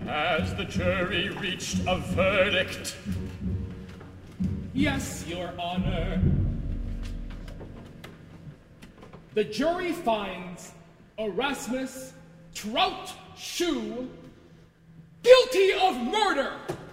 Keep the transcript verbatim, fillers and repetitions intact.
Has the jury reached a verdict? Yes, Your Honor. The jury finds Erasmus Trout Shoe guilty of murder.